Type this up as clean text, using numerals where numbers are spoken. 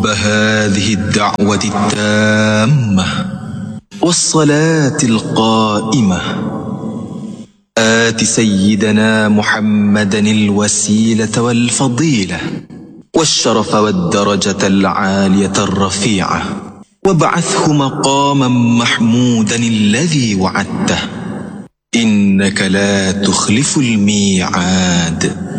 رب هذه الدعوة التامة والصلاة القائمة آت سيدنا محمدا الوسيلة والفضيلة والشرف والدرجة العالية الرفيعة وابعثه مقاما محمودا الذي وعدته إنك لا تخلف الميعاد.